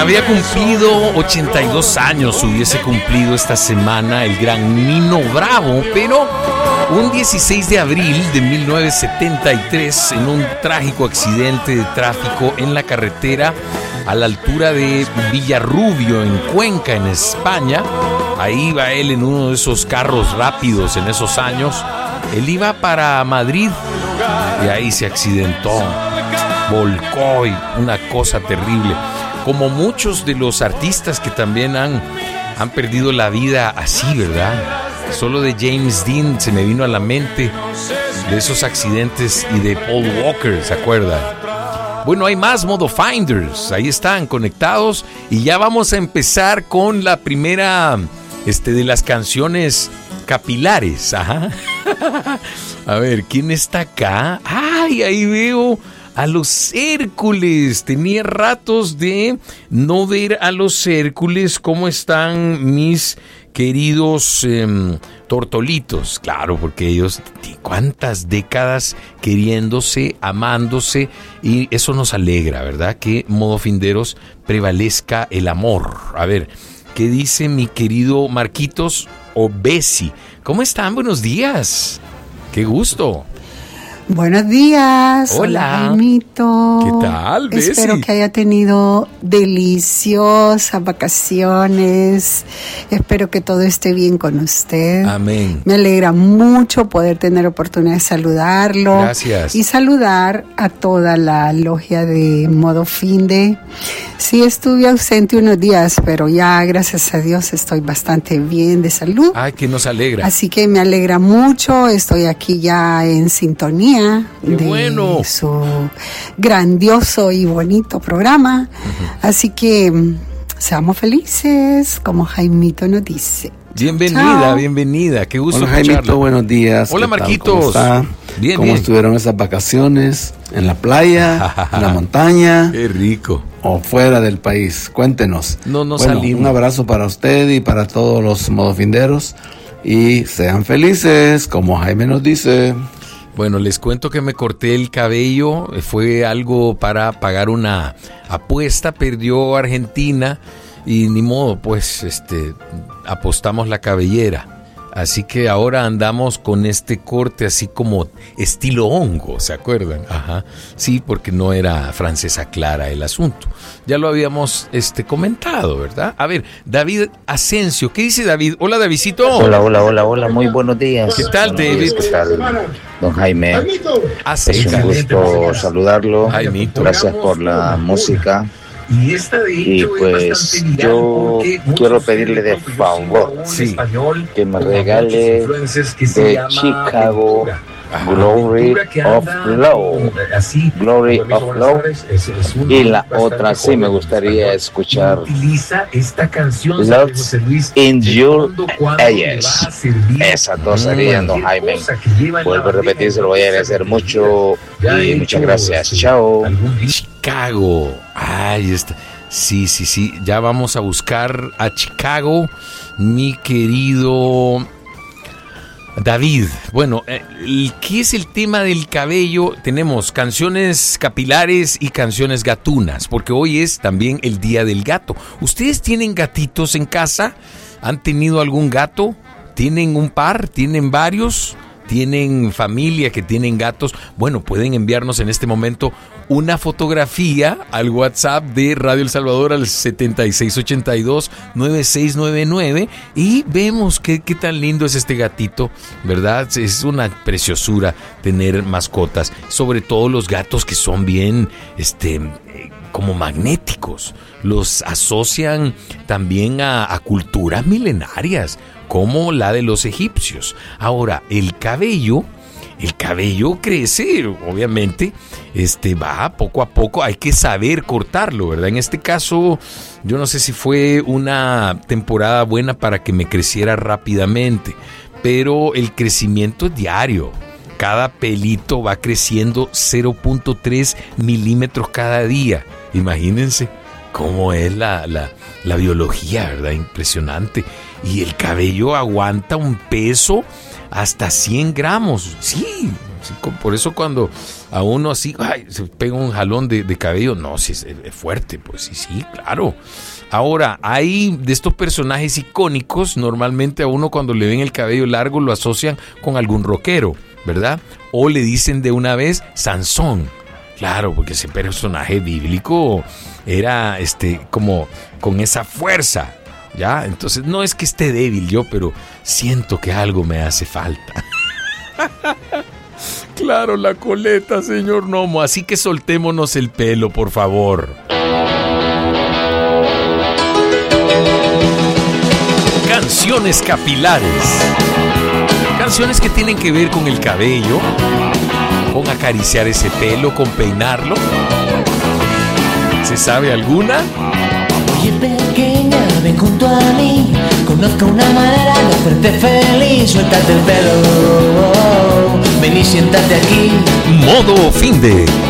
había cumplido 82 años, hubiese cumplido esta semana el gran Nino Bravo, pero un 16 de abril de 1973, en un trágico accidente de tráfico en la carretera a la altura de Villarrubio, en Cuenca, en España. Ahí iba él en uno de esos carros rápidos en esos años. Él iba para Madrid y ahí se accidentó, volcó, y una cosa terrible. Como muchos de los artistas que también han perdido la vida así, ¿verdad? Solo de James Dean se me vino a la mente de esos accidentes, y de Paul Walker, ¿se acuerdan? Bueno, hay más Modo Finders, ahí están conectados, y ya vamos a empezar con la primera de las canciones capilares. Ajá. A ver, ¿quién está acá? ¡Ay, ahí veo a los Hércules! Tenía ratos de no ver a los Hércules. ¿Cómo están mis queridos tortolitos? Claro, porque ellos, cuántas décadas queriéndose, amándose, y eso nos alegra, ¿verdad? Que Modo Finderos prevalezca el amor. A ver, ¿qué dice mi querido Marquitos Obesi? ¿Cómo están? Buenos días. ¡Qué gusto! Buenos días. Hola, Jaimito. ¿Qué tal, Bessie? Espero que haya tenido deliciosas vacaciones. Espero que todo esté bien con usted. Amén. Me alegra mucho poder tener oportunidad de saludarlo. Gracias. Y saludar a toda la logia de Modo Finde. Sí, estuve ausente unos días, pero ya, gracias a Dios, estoy bastante bien de salud. Ay, que nos alegra. Así que me alegra mucho. Estoy aquí ya en sintonía ¡Qué bueno! Su grandioso y bonito programa. Así que seamos felices, como Jaimito nos dice. Bienvenida, Chao. Bienvenida. Qué gusto Hola, Jaimito, escucharla. buenos días. Hola, Marquitos. ¿Cómo está? Bien, ¿Cómo bien. estuvieron esas vacaciones? ¿En la playa? ¿En la montaña? Qué rico. ¿O fuera del país? Cuéntenos. No Bueno, salimos. un abrazo para usted y para todos los modofinderos. Y sean felices, como Jaime nos dice. Bueno, les cuento que me corté el cabello. Fue algo para pagar una apuesta. Perdió Argentina y ni modo, pues apostamos la cabellera. Así que ahora andamos con este corte así como estilo hongo, ¿se acuerdan? Ajá. Sí, porque no era francesa clara el asunto. Ya lo habíamos comentado, ¿verdad? A ver, David Asensio, ¿qué dice David? Hola, Davidcito. Hola, muy buenos días. ¿Qué tal, Buenos David? días, ¿qué tal, don Jaime? Es un gusto saludarlo. Jaimito. Gracias por la música. Y pues yo quiero pedirle de favor que me regale de Chicago Glory of Love. Glory of Love. Y la otra sí me gustaría escuchar Love in Your Eyes. Esas dos serían, don Jaime. Vuelvo a repetir, se lo voy a agradecer mucho y muchas gracias. Chao. Chicago. Ay, está. Sí. Ya vamos a buscar a Chicago, mi querido David. Bueno, ¿qué es el tema del cabello? Tenemos canciones capilares y canciones gatunas, porque hoy es también el Día del Gato. ¿Ustedes tienen gatitos en casa? ¿Han tenido algún gato? ¿Tienen un par? ¿Tienen varios? ¿Tienen familia que tienen gatos? Bueno, pueden enviarnos en este momento una fotografía al WhatsApp de Radio El Salvador al 7682-9699 y vemos qué tan lindo es este gatito, ¿verdad? Es una preciosura tener mascotas, sobre todo los gatos que son bien, como magnéticos. Los asocian también a culturas milenarias, como la de los egipcios. Ahora, el cabello crece, obviamente, va poco a poco, hay que saber cortarlo, ¿verdad? En este caso, yo no sé si fue una temporada buena para que me creciera rápidamente, pero el crecimiento es diario. Cada pelito va creciendo 0.3 milímetros cada día. Imagínense cómo es la biología, ¿verdad? Impresionante. Y el cabello aguanta un peso hasta 100 gramos. Sí, Por eso cuando a uno así se pega un jalón de cabello, no, sí, es fuerte, pues sí, claro. Ahora, hay de estos personajes icónicos, normalmente a uno cuando le ven el cabello largo lo asocian con algún rockero, ¿verdad? O le dicen de una vez Sansón. Claro, porque ese personaje bíblico era como con esa fuerza, ¿ya? Entonces no es que esté débil yo, pero siento que algo me hace falta. Claro, la coleta, señor Nomo, así que soltémonos el pelo, por favor. Canciones capilares. Canciones que tienen que ver con el cabello, con acariciar ese pelo, con peinarlo. ¿Se sabe alguna? Oye, pequeña, ven junto a mí. Conozco una manera de hacerte feliz. Suéltate el pelo, ven y siéntate aquí. Modo Finde.